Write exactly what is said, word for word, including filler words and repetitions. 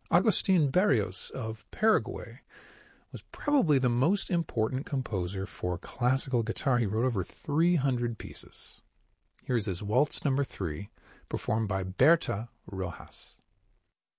Agustin Barrios of Paraguay was probably the most important composer for classical guitar. He wrote over three hundred pieces. Here's his Waltz Number three, performed by Berta Rojas.